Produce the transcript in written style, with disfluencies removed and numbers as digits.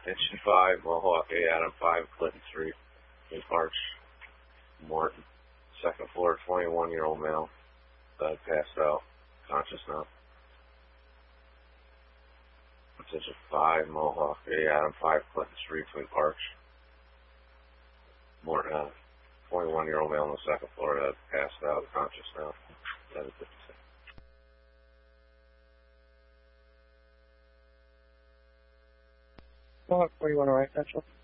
Attention 5, Mohawk A. Adam 5, Clinton Street, New Arch, Morton. Second floor, 21-year-old male. Passed out. Conscious now. Attention 5, Mohawk A. Adam 5, Clinton Street, Twin Arch, Morton. 21-year-old male on the second floor. Passed out. Conscious now. 7:56. Mohawk 41, alright, Central.